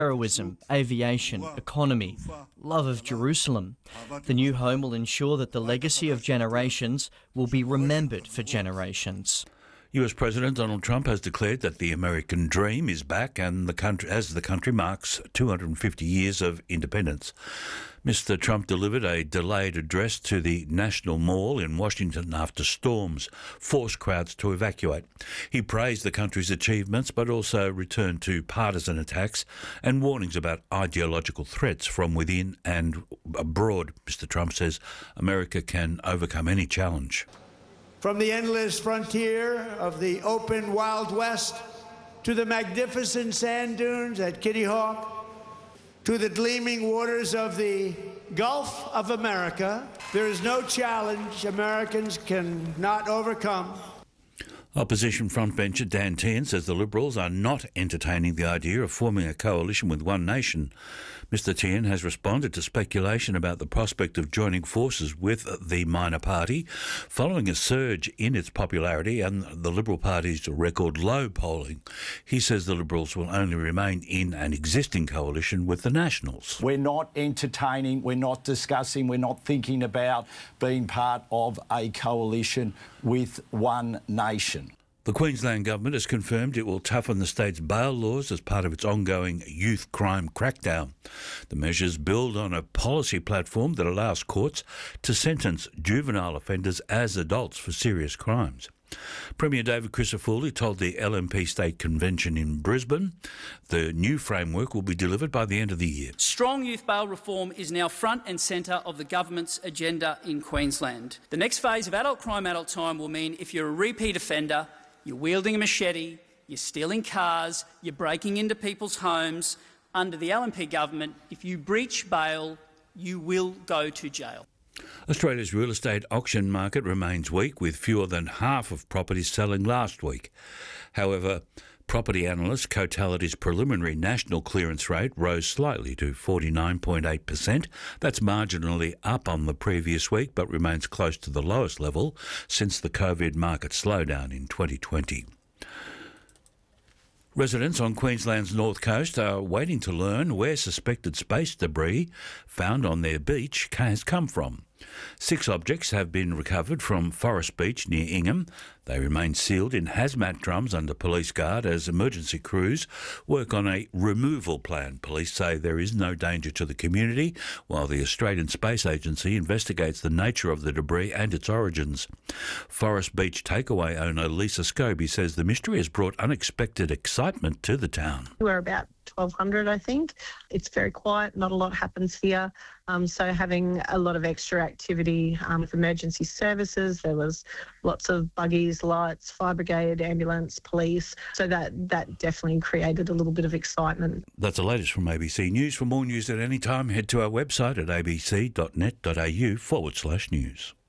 heroism, aviation, economy, love of Jerusalem. The new home will ensure that the legacy of generations will be remembered for generations. US President Donald Trump has declared that the American dream is back and the country marks 250 years of independence. Mr. Trump delivered a delayed address to the National Mall in Washington after storms forced crowds to evacuate. He praised the country's achievements but also returned to partisan attacks and warnings about ideological threats from within and abroad. Mr. Trump says America can overcome any challenge. From the endless frontier of the open Wild West to the magnificent sand dunes at Kitty Hawk to the gleaming waters of the Gulf of America, there is no challenge Americans cannot overcome. Opposition frontbencher Dan Tehan says the Liberals are not entertaining the idea of forming a coalition with One Nation. Mr. Tehan has responded to speculation about the prospect of joining forces with the minor party following a surge in its popularity and the Liberal Party's record low polling. He says the Liberals will only remain in an existing coalition with the Nationals. We're not entertaining, we're not discussing, we're not thinking about being part of a coalition with One Nation. The Queensland Government has confirmed it will toughen the state's bail laws as part of its ongoing youth crime crackdown. The measures build on a policy platform that allows courts to sentence juvenile offenders as adults for serious crimes. Premier David Crisafulli told the LNP State Convention in Brisbane the new framework will be delivered by the end of the year. Strong youth bail reform is now front and centre of the government's agenda in Queensland. The next phase of adult crime, adult time will mean if you're a repeat offender, you're wielding a machete, you're stealing cars, you're breaking into people's homes, under the LNP government, if you breach bail, you will go to jail. Australia's real estate auction market remains weak, with fewer than half of properties selling last week. However, property analyst Cotality's preliminary national clearance rate rose slightly to 49.8%. That's marginally up on the previous week, but remains close to the lowest level since the COVID market slowdown in 2020. Residents on Queensland's north coast are waiting to learn where suspected space debris found on their beach has come from. 6 objects have been recovered from Forest Beach near Ingham. They remain sealed in hazmat drums under police guard as emergency crews work on a removal plan. Police say there is no danger to the community, while the Australian Space Agency investigates the nature of the debris and its origins. Forest Beach takeaway owner Lisa Scobie says the mystery has brought unexpected excitement to the town. We're about 1,200, I think. It's very quiet, not a lot happens here. So having a lot of extra activity with emergency services. There was lots of buggies, lights, fire brigade, ambulance, police. So that definitely created a little bit of excitement. That's the latest from ABC News. For more news at any time, head to our website at abc.net.au/news.